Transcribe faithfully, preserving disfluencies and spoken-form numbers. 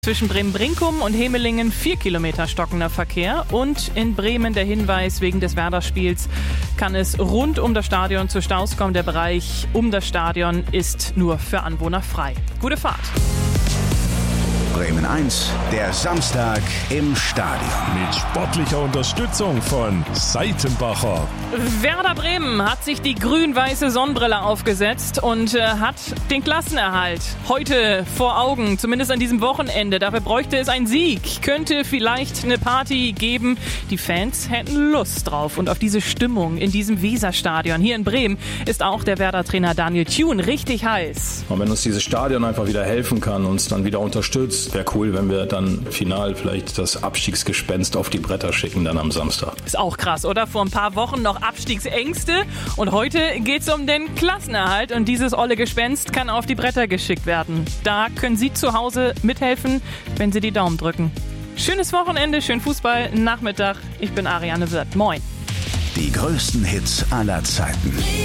Zwischen Bremen-Brinkum und Hemelingen vier Kilometer stockender Verkehr und in Bremen der Hinweis, wegen des Werder-Spiels kann es rund um das Stadion zu Staus kommen. Der Bereich um das Stadion ist nur für Anwohner frei. Gute Fahrt. Bremen eins, der Samstag im Stadion. Mit sportlicher Unterstützung von Seitenbacher. Werder Bremen hat sich die grün-weiße Sonnenbrille aufgesetzt und äh, hat den Klassenerhalt heute vor Augen, zumindest an diesem Wochenende. Dafür bräuchte es einen Sieg, könnte vielleicht eine Party geben. Die Fans hätten Lust drauf und auf diese Stimmung in diesem Weserstadion. Hier in Bremen ist auch der Werder-Trainer Daniel Thune richtig heiß. Und wenn uns dieses Stadion einfach wieder helfen kann, uns dann wieder unterstützt, wäre cool, wenn wir dann final vielleicht das Abstiegsgespenst auf die Bretter schicken dann am Samstag. Ist auch krass, oder? Vor ein paar Wochen noch Abstiegsängste und heute geht's um den Klassenerhalt und dieses olle Gespenst kann auf die Bretter geschickt werden. Da können Sie zu Hause mithelfen, wenn Sie die Daumen drücken. Schönes Wochenende, schönen Fußball, Nachmittag. Ich bin Ariane Wirth. Moin. Die größten Hits aller Zeiten.